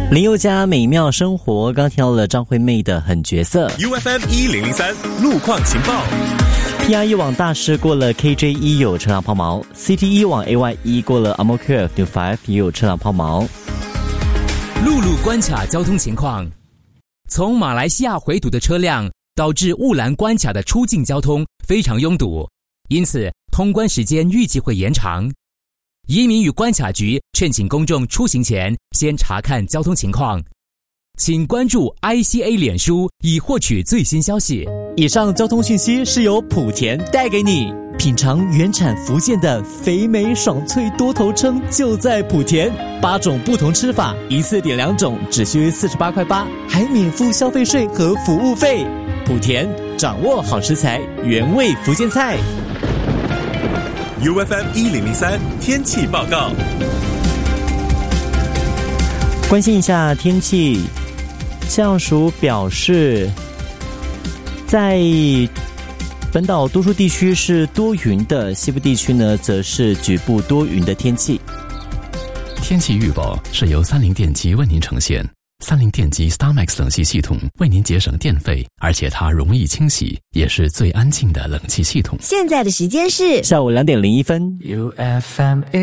林宥嘉美妙生活，刚听到了张惠妹的狠角色。 UFM 1003路况情报。 PR 一网大师过了 KJ1 有车辆抛锚， CT1 往 AY1 过了 Amokcurve New 5也有车辆抛锚。 陆路关卡交通情况，从马来西亚回堵的车辆导致雾兰关卡的出境交通非常拥堵，因此通关时间预计会延长。移民与关卡局劝请公众出行前先查看交通情况，请关注 ICA 脸书以获取最新消息。 以上交通讯息是由莆田带给你。品尝原产福建的肥美爽脆多头鲭就在莆田，8种不同吃法，一次点2种，只需48块8，还免付消费税和服务费。莆田掌握好食材，原味福建菜。 UFM 1003天气报告。 关心一下天气，气象署表示，在本岛多数地区是多云的，西部地区呢则是局部多云的天气。 天气预报是由三菱电机为您呈现。三菱电机 StarMax 冷气系统为您节省电费，而且它容易清洗，也是最安静的冷气系统。 现在的时间是下午2点01分。 UFM